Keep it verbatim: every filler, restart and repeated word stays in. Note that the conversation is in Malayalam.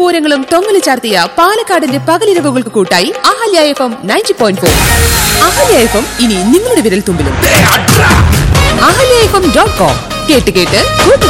പൂരങ്ങളും തൊങ്ങലു ചാർത്തിയ പാലക്കാടിന്റെ പകലിരവുകൾക്ക് കൂട്ടായി Ahalya F M ninety point four. Ahalya F M ഇനി നിങ്ങളുടെ വിരൽ തുമ്പിലും. Ahalya F M dot com കേട്ട് കേട്ട്